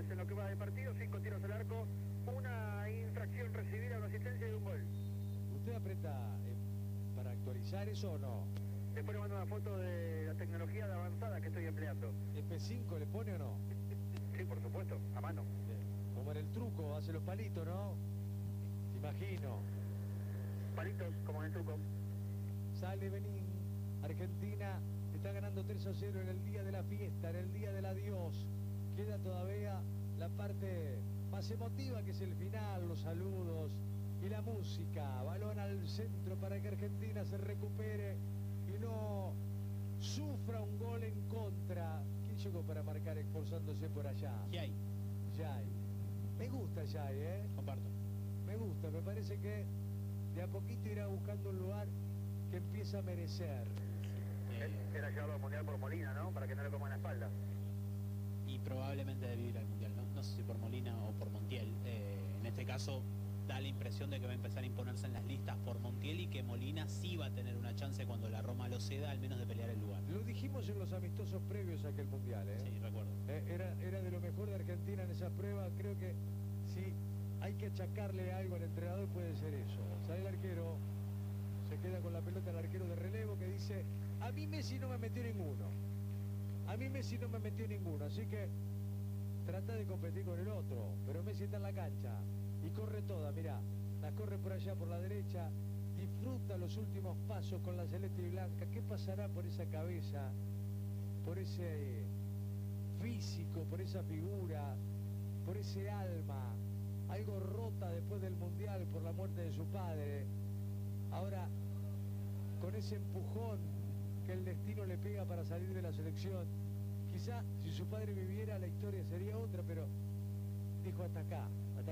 goles en lo que va de partido, 5 tiros al arco, una infracción recibida, una asistencia y un gol. ¿Usted aprieta para actualizar eso o no? Después le mando una foto de la tecnología de avanzada que estoy empleando. ¿F5 le pone o no? Sí, por supuesto, a mano. Bien. Como en el truco, hace los palitos, ¿no? Imagino. Palitos, como en el truco. Sale Benín, Argentina está ganando 3-0 en el día de la fiesta, en el día del adiós. Queda todavía la parte más emotiva, que es el final, los saludos y la música. Balón al centro para que Argentina se recupere y no sufra un gol en contra. ¿Quién llegó para marcar esforzándose por allá? Yay. Yay. Me gusta Yay, ¿eh? Comparto. Me gusta, me parece que de a poquito irá buscando un lugar que empieza a merecer. Era llevarlo al Mundial por Molina, ¿no? Para que no le coman la espalda. Y probablemente debe ir al Mundial, ¿no? No sé si por Molina o por Montiel. En este caso da la impresión de que va a empezar a imponerse en las listas por Montiel y que Molina sí va a tener una chance cuando la Roma lo ceda, al menos de pelear el lugar. Lo dijimos en los amistosos previos a aquel Mundial, ¿eh? Sí, recuerdo. Era de lo mejor de Argentina en esa prueba. Creo que si hay que achacarle algo al entrenador puede ser eso. Sale el arquero, se queda con la pelota el arquero de relevo que dice: a mí Messi no me metió ninguno. A mí Messi no me metió ninguno, así que trata de competir con el otro. Pero Messi está en la cancha y corre toda, mirá. La corre por allá, por la derecha. Disfruta los últimos pasos con la celeste y blanca. ¿Qué pasará por esa cabeza? Por ese físico, por esa figura, por ese alma. Algo rota después del Mundial por la muerte de su padre. Ahora, con ese empujón que el destino le pega para salir de la selección. Quizá si su padre viviera la historia sería otra, pero dijo: hasta acá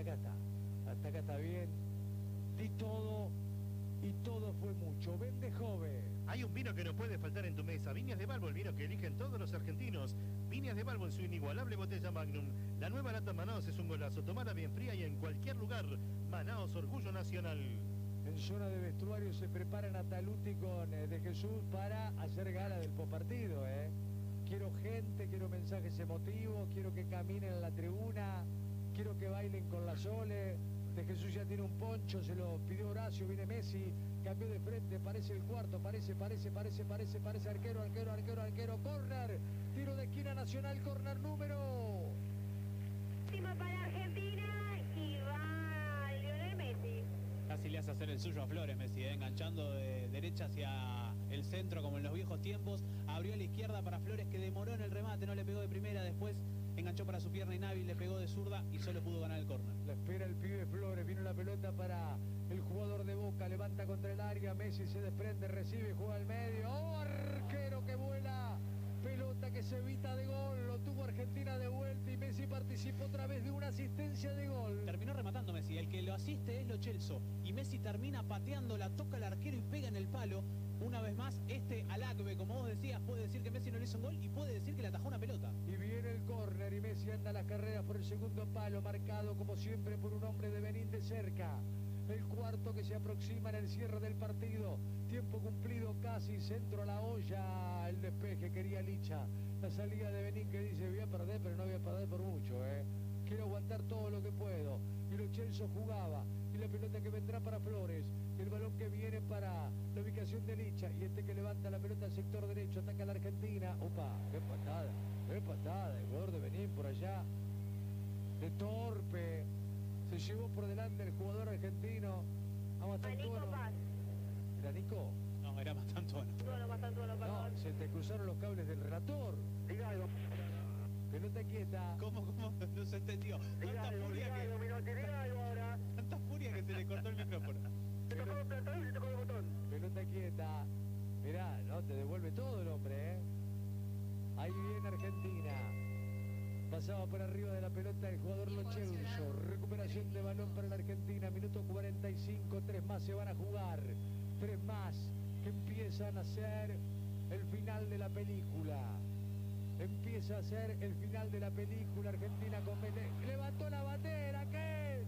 está bien, di todo y todo fue mucho. Vende joven. Hay un vino que no puede faltar en tu mesa, Viñas de Balbo, el vino que eligen todos los argentinos. Viñas de Balbo en su inigualable botella Magnum. La nueva lata Manaos es un golazo, tomada bien fría y en cualquier lugar. Manaos, orgullo nacional. En zona de vestuario se preparan a Taluti con De Jesús para hacer gala del postpartido, ¿eh? Quiero gente, quiero mensajes emotivos, quiero que caminen en la tribuna, quiero que bailen con la Sole. De Jesús ya tiene un poncho, se lo pidió Horacio, viene Messi, cambió de frente, parece el cuarto, parece, arquero, córner, tiro de esquina Nacional, córner número. Última para Argentina y va Lionel Messi. Casi le hace hacer el suyo a Flores Messi, enganchando de derecha hacia el centro como en los viejos tiempos. Abrió a la izquierda para Flores, que demoró en el remate, no le pegó de primera, después enganchó para su pierna inhábil, le pegó de zurda y solo pudo ganar el córner. La espera el pibe Flores, vino la pelota para el jugador de Boca, levanta contra el área, Messi se desprende, recibe, juega al medio. ¡Oh, arquero que vuela! Pelota que se evita de gol, lo tuvo Argentina de vuelta y Messi participó otra vez de una asistencia de gol. Terminó rematando Messi, el que lo asiste es Lo Celso y Messi termina pateando, la toca el arquero y pega en el palo. Una vez más, Alacbe, como vos decías, puede decir que Messi no le hizo un gol y puede decir que le atajó una pelota. Y viene el córner y Messi anda a las carreras por el segundo palo, marcado como siempre por un hombre de Benín de cerca. El cuarto que se aproxima en el cierre del partido. Tiempo cumplido casi, centro a la olla, el despeje, quería Licha. La salida de Benín que dice: voy a perder, pero no voy a perder por mucho, quiero aguantar todo lo que puedo. Y Lo Celso jugaba, y la pelota que vendrá para Flores, y el balón que viene para la ubicación de Licha, y que levanta la pelota al sector derecho, ataca a la Argentina. Opa, qué patada, el jugador de Benín por allá, de torpe, se llevó por delante el jugador argentino. Vamos a Nico Paz. ¿Era Nico? No, era Mastantuono. No, se te cruzaron los cables del relator. Diga algo. Pelota quieta. ¿Cómo? No se entendió. Diga algo, Minotti, diga algo ahora. Tanta furia que se le cortó el micrófono. Se tocó el platón y se tocó el botón. Pelota quieta. Mirá, no, te devuelve todo el hombre, Ahí viene Argentina. Pasaba por arriba de la pelota el jugador Lo Celso. Recuperación de balón para la Argentina. Minuto 45. 3 más se van a jugar. 3 más que empiezan a ser el final de la película. Empieza a ser el final de la película. Argentina con levantó la bandera. ¿Qué?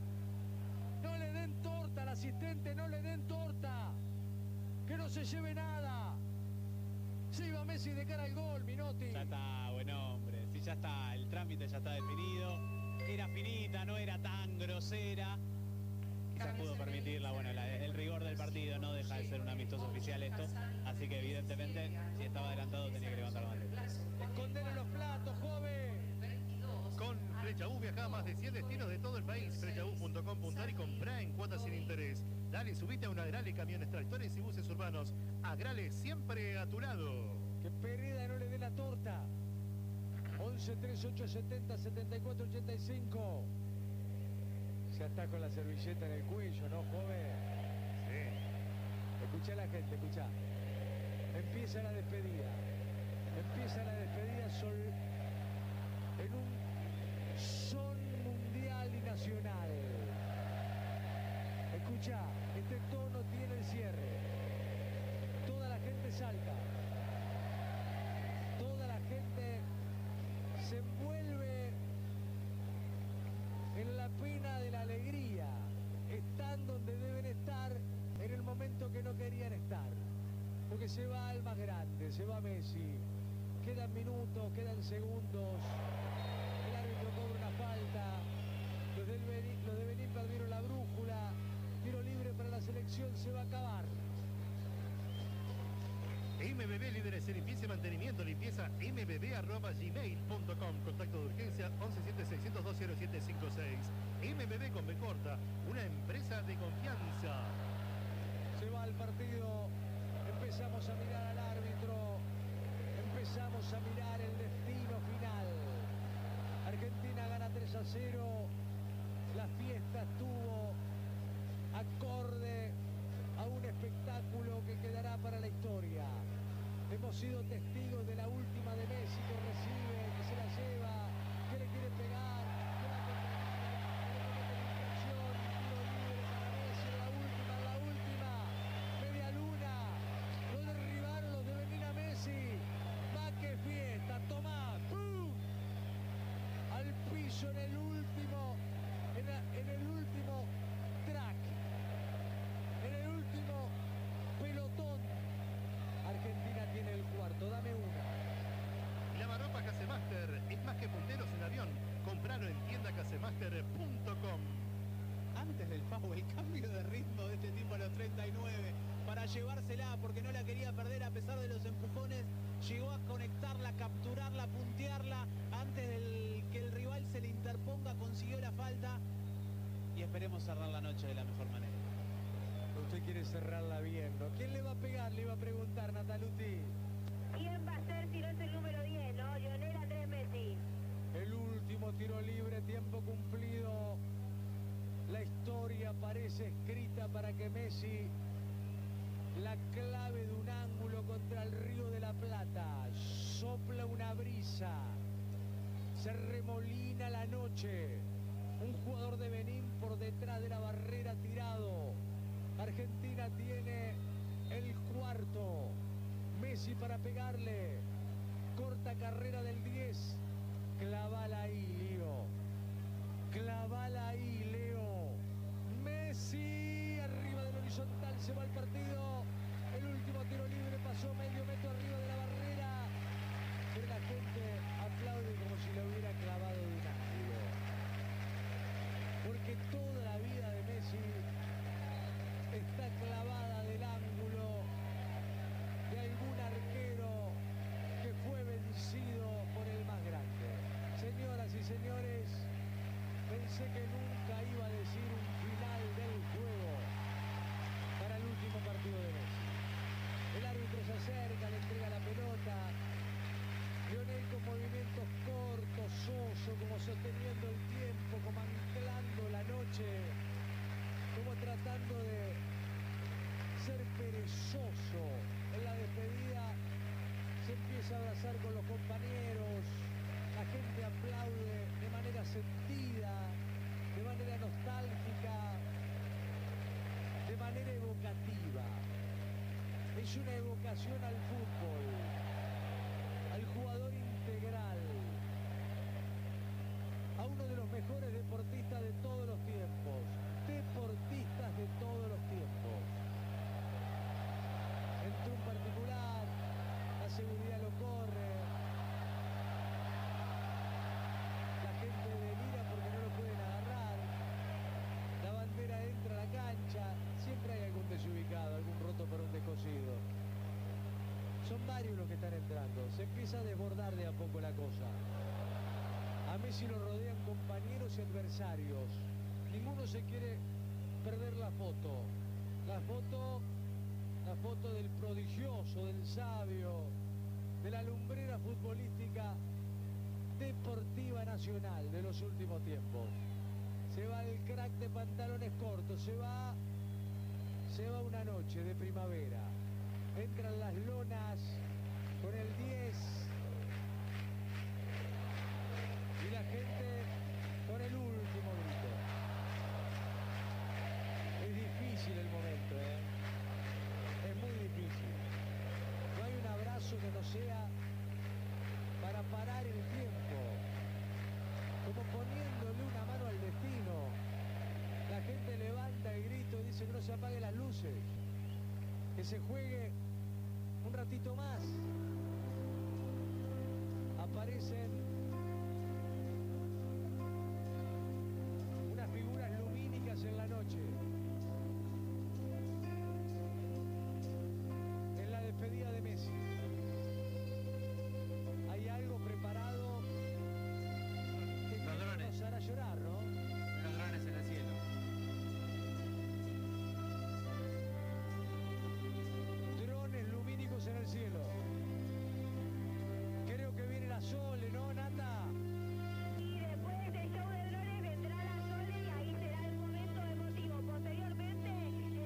No le den torta al asistente, no le den torta. Que no se lleve nada. Se iba Messi de cara al gol, Minotti. Ya está, buen hombre. Sí, ya está, el trámite ya está definido. era finita, no era tan grosera. Quizás pudo permitirla, bueno, el rigor del partido no deja de ser un amistoso oficial esto, así que evidentemente si estaba adelantado tenía que levantar la bandera. Esconder en los platos, joven. Con Flechabús viaja a más de 100 destinos de todo el país. Flechabús.com.ar y comprá en cuotas sin interés. Dale, subite a un Agrale, camiones, tractores y buses urbanos. Agrale, siempre a tu lado. Que Pereda no le dé la torta. 11 38 70 74 85. Ya está con la servilleta en el cuello, ¿no, joven? Sí. Escucha a la gente, escucha. Empieza la despedida. Empieza la despedida en un son mundial y nacional. Escucha, este tono tiene el cierre. Toda la gente salta. Toda la gente se envuelve en la pena de la alegría. Están donde deben estar en el momento que no querían estar. Porque se va el más grande, se va Messi. Quedan minutos, quedan segundos. El árbitro cobra una falta. Los de Benín perdieron la brújula. Tiro libre para la selección, se va a acabar. MBB, líderes en limpieza y mantenimiento, limpieza mbb@gmail.com. Contacto de urgencia 1176020756. MBB con B corta, una empresa de confianza. Se va el partido. Empezamos a mirar al árbitro. Empezamos a mirar el destino final. Argentina gana 3-0. La fiesta estuvo acorde a un espectáculo que quedará para la historia. Hemos sido testigos de la última de Messi, que recibe, que se la lleva, que le quiere pegar, que va contra la infracción, tiro libre para Messi, la última, media luna, lo derribaron los de Benín a Messi, va que fiesta, tomá, ¡pum! Al piso en el último track. En el último pelotón, Argentina tiene el cuarto. Dame una. Lavarropa Casemaster es más que punteros en avión. Compralo en tiendacasemaster.com. Antes del FAU, el cambio de ritmo de este tipo a los 39 para llevársela porque no la quería perder a pesar de los empujones. Llegó a conectarla, capturarla, puntearla antes que el rival se le interponga, consiguió la falta y esperemos cerrar la noche de la mejor manera. Usted quiere cerrarla bien, ¿no? ¿Quién le va a pegar? Le iba a preguntar, Nataluti. ¿Quién va a ser si no es el número 10, no? Lionel Andrés Messi. El último tiro libre, tiempo cumplido. La historia parece escrita para que Messi la clave de un ángulo contra el Río de la Plata. Sopla una brisa. Se remolina la noche. Un jugador de Benín por detrás de la barrera tirado. Argentina tiene el cuarto. Messi para pegarle. Corta carrera del 10. Clavala ahí, Leo. Clavala ahí, Leo. Messi arriba del horizontal, se va el partido. El último tiro libre pasó medio metro arriba de la barrera. Pero la gente aplaude como si lo hubiera clavado de un ángulo. Porque toda la vida de Messi está clavada del ángulo de algún arquero que fue vencido por el más grande. Señoras y señores, pensé que nunca iba a decir un final del juego para el último partido de Messi. El árbitro se acerca, le entrega la pelota. Lionel con movimientos cortos, soso, como sosteniendo el tiempo, como anclando la noche, como tratando de ser perezoso en la despedida. Se empieza a abrazar con los compañeros, la gente aplaude de manera sentida, de manera nostálgica, de manera evocativa. Es una evocación al fútbol, al jugador integral, a uno de los mejores deportistas de todos los tiempos, deportistas de todos los tiempos. Entró un particular, la seguridad lo corre, la gente delira porque no lo pasando. Se empieza a desbordar de a poco la cosa. A Messi lo rodean compañeros y adversarios. Ninguno se quiere perder la foto. La foto del prodigioso, del sabio, de la lumbrera futbolística deportiva nacional de los últimos tiempos. Se va el crack de pantalones cortos, se va una noche de primavera. Entran las lonas con el 10 y la gente con el último grito. Es difícil el momento, es muy difícil. No hay un abrazo que no sea para parar el tiempo, como poniéndole una mano al destino. La gente levanta el grito y dice que no se apaguen las luces, que se juegue un ratito más.